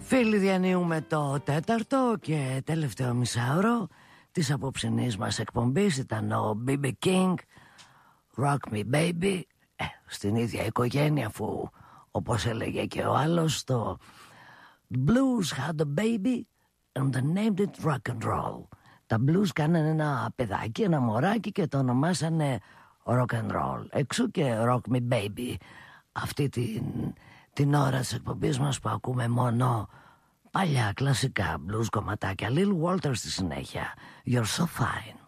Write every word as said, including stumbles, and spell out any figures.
Φίλοι, διανύουμε το τέταρτο και τελευταίο μισάωρο της απόψινής μας εκπομπής. Ήταν ο μπι μπι King, Rock Me Baby, ε, στην ίδια οικογένεια, αφού όπως έλεγε και ο άλλος, το Blues had a baby and they named it rock and roll. Τα blues κάνανε ένα παιδάκι, ένα μωράκι και το ονομάσανε rock and roll. Εξού και Rock Me Baby, αυτή την, την ώρα της εκπομπής μας που ακούμε μόνο παλιά κλασικά blues κομματάκια. Lil Walter στη συνέχεια, You're So Fine.